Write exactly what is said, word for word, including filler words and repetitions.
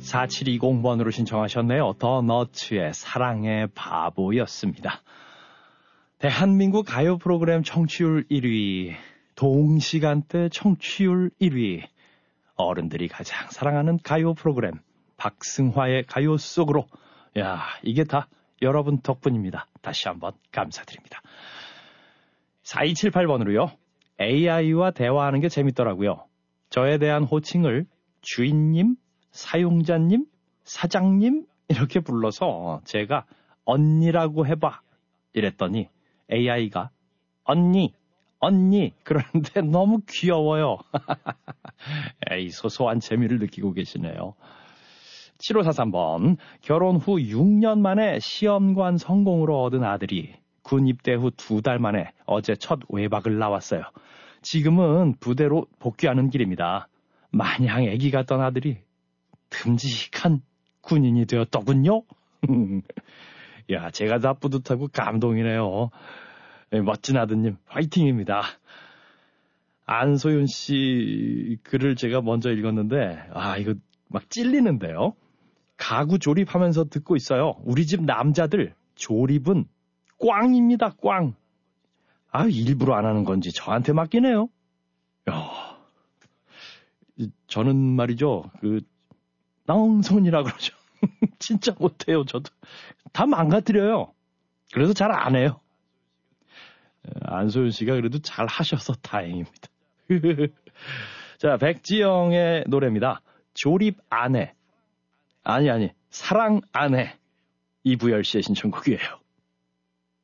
사칠이공 번으로 신청하셨네요. 더 너츠의 사랑의 바보였습니다. 대한민국 가요 프로그램 청취율 일 위, 동시간대 청취율 일 위, 어른들이 가장 사랑하는 가요 프로그램 박승화의 가요 속으로. 야, 이게 다 여러분 덕분입니다. 다시 한번 감사드립니다. 사이칠팔 번으로요. 에이아이와 대화하는 게 재밌더라고요. 저에 대한 호칭을 주인님, 사용자님, 사장님 이렇게 불러서 제가 언니라고 해봐 이랬더니 에이아이가 언니, 언니 그러는데 너무 귀여워요. 에이, 소소한 재미를 느끼고 계시네요. 칠오사삼 번, 결혼 후 육 년 만에 시험관 성공으로 얻은 아들이 군 입대 후 두 달 만에 어제 첫 외박을 나왔어요. 지금은 부대로 복귀하는 길입니다. 마냥 애기 같던 아들이 듬직한 군인이 되었더군요. 야, 제가 다 뿌듯하고 감동이네요. 네, 멋진 아드님 화이팅입니다. 안소윤 씨 글을 제가 먼저 읽었는데 아, 이거 막 찔리는데요. 가구 조립하면서 듣고 있어요. 우리 집 남자들 조립은 꽝입니다. 꽝. 아, 일부러 안 하는 건지 저한테 맡기네요. 야, 저는 말이죠. 그 낭손이라 그러죠. 진짜 못해요. 저도 다 망가뜨려요. 그래서 잘 안 해요. 안소윤 씨가 그래도 잘 하셔서 다행입니다. 자, 백지영의 노래입니다. 조립 안 해. 아니 아니 사랑 안 해. 이부열 씨의 신청곡이에요.